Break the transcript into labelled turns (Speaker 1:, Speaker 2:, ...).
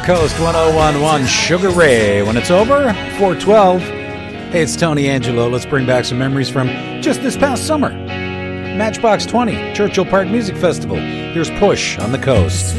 Speaker 1: Coast 1011 Sugar Ray. When it's over, 412. Hey, it's Tony Angelo. Let's bring back some memories from just this past summer. Matchbox 20, Churchill Park Music Festival. Here's Push on the Coast.